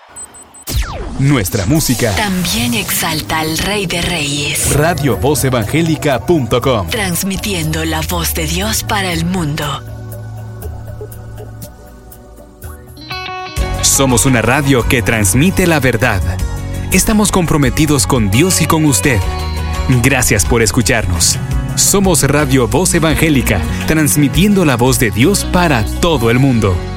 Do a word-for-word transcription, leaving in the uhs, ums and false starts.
Nuestra música también exalta al Rey de Reyes. radio voz evangélica punto com. Transmitiendo la voz de Dios para el mundo. Somos una radio que transmite la verdad. Estamos comprometidos con Dios y con usted. Gracias por escucharnos. Somos Radio Voz Evangélica, transmitiendo la voz de Dios para todo el mundo.